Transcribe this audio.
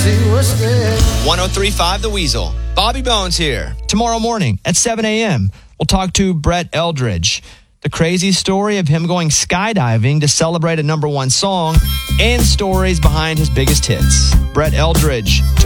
see what's there. 103.5 The Weasel. Bobby Bones here. Tomorrow morning at 7 a.m., we'll talk to Brett Eldridge. The crazy story of him going skydiving to celebrate a #1 song and stories behind his biggest hits. Brett Eldridge.